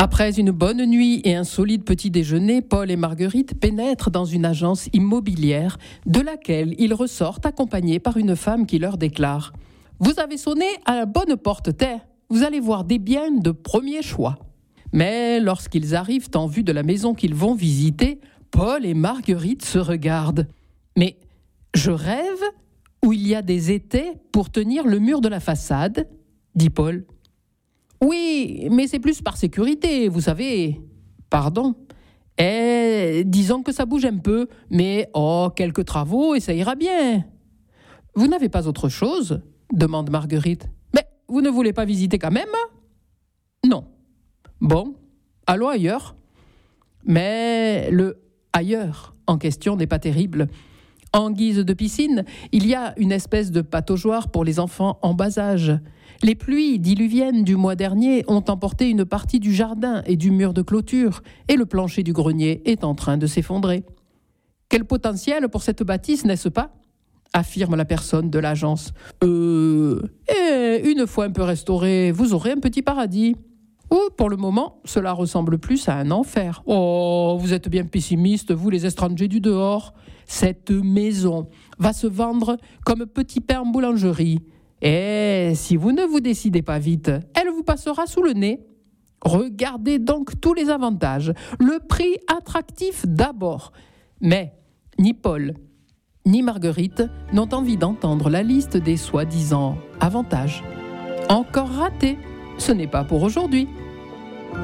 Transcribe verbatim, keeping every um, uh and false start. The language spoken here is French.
Après une bonne nuit et un solide petit déjeuner, Paul et Marguerite pénètrent dans une agence immobilière de laquelle ils ressortent accompagnés par une femme qui leur déclare « Vous avez sonné à la bonne porte, t'es. Vous allez voir des biens de premier choix. » Mais lorsqu'ils arrivent en vue de la maison qu'ils vont visiter, Paul et Marguerite se regardent. « Mais je rêve ou il y a des étais pour tenir le mur de la façade ?» dit Paul. « Oui, mais c'est plus par sécurité, vous savez. »« Pardon ? Eh, disons que ça bouge un peu, mais oh, quelques travaux et ça ira bien. »« Vous n'avez pas autre chose ?» demande Marguerite. « Mais vous ne voulez pas visiter quand même ?»« Non. »« Bon, allons ailleurs. » Mais le « ailleurs » en question n'est pas terrible. En guise de piscine, il y a une espèce de pataugeoire pour les enfants en bas âge. Les pluies diluviennes du mois dernier ont emporté une partie du jardin et du mur de clôture, et le plancher du grenier est en train de s'effondrer. « Quel potentiel pour cette bâtisse, n'est-ce pas ?» affirme la personne de l'agence. « Euh... Et une fois un peu restaurée, vous aurez un petit paradis. » Ou, pour le moment, cela ressemble plus à un enfer. « Oh, vous êtes bien pessimiste, vous les étrangers du dehors. Cette maison va se vendre comme petit pain en boulangerie. Et si vous ne vous décidez pas vite, elle vous passera sous le nez. Regardez donc tous les avantages. Le prix attractif d'abord. » Mais ni Paul, ni Marguerite n'ont envie d'entendre la liste des soi-disant avantages. Encore raté. Ce n'est pas pour aujourd'hui.